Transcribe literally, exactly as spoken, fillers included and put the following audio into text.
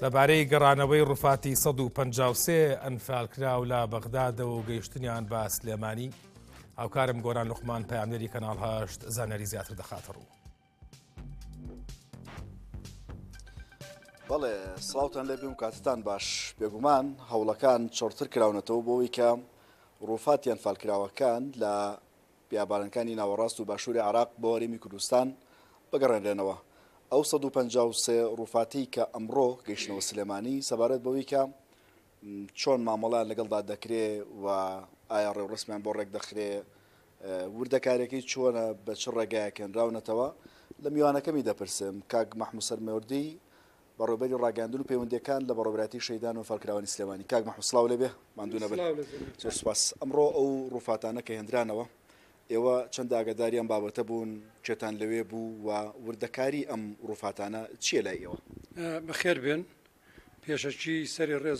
لەبارەی گەڕانەوەی ڕووفاتی سەد و پەنجا و سێ ئەنفالکراو لە بەغدادەوە و گەیشتنیان بە سلێمانی. هاوکارم گۆران لوقمان پەیامنەری کەناڵ هەشت زانەری زیاتر دەخاتە ڕوو. بەڵێ سڵاوتان لێ بێم کاتتان باش. بێگومان هەوڵەکان چۆرتر کراونەتەوە بۆەوەی کە ڕووفاتیان فالکراوەکان لە بیابانەکانی ناوەڕاست و باشووری عراق بۆ هەرێمی کوردستان بگەڕێنرێنەوە. ئەو سەد و پەنجا و سێ ڕووفاتی کە ئەمڕۆ گەیشتنەوە سلێمانی سەبارەت بەوەی کە چۆن مامەڵان لەگەڵدا دەکرێ و ئایا ڕێوڕسمیان بۆ ڕێک دەخرێ، وردەکارێکی چۆنە بە چ ڕێگایەکەنراونەتەوە لە میوانەکەمی دەپرسم. کاک مەحموود سەرمەوردی بەڕێوەبەری ڕاگەاندن و پەیوەندیەکان لە بەڕێوەبەتی شەیدان و فالکراوانی سلێمانی. کاک مەحموود سڵاو لێبێ، ماندوو نەبن. زۆر سوپاس. ئەمڕۆ ئەو ڕووفاتانە کە هێنرانەوە ئێوە چەند ئاگاداریان بابەتە بوون، چێتان لەوێ بوو و وردەکاری ئەم ڕووفاتانە چییە لای ئێوە؟ بەخێر بێن. پێشەکی سەری ڕێز